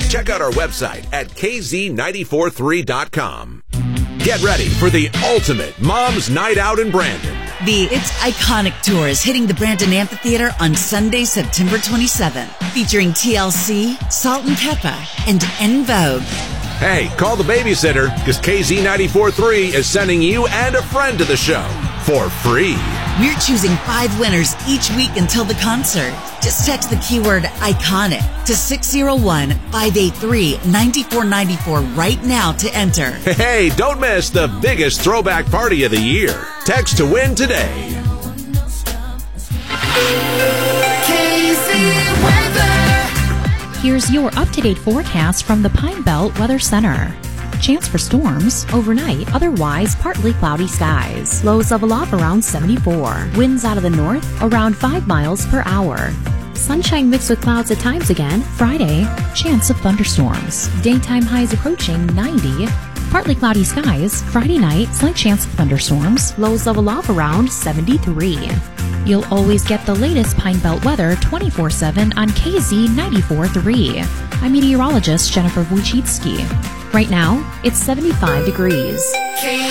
Check out our website at kz943.com. Get ready for the ultimate Mom's Night Out in Brandon. The It's Iconic Tour is hitting the Brandon Amphitheater on Sunday, September 27th, featuring TLC, Salt and Pepper, and En Vogue. Hey, call the babysitter, because KZ94.3 is sending you and a friend to the show for free. We're choosing 5 winners each week until the concert. Just text the keyword ICONIC to 601-583-9494 right now to enter. Hey, don't miss the biggest throwback party of the year. Text to win today. Here's your up-to-date forecast from the Pine Belt Weather Center. Chance for storms overnight, otherwise partly cloudy skies. Lows level off around 74. Winds out of the north around 5 miles per hour. Sunshine mixed with clouds at times again. Friday, chance of thunderstorms. Daytime highs approaching 90. Partly cloudy skies. Friday night, slight chance of thunderstorms. Lows level off around 73. You'll always get the latest Pine Belt weather 24/7 on KZ94.3. I'm meteorologist Jennifer Wojcicki. Right now, it's 75 degrees.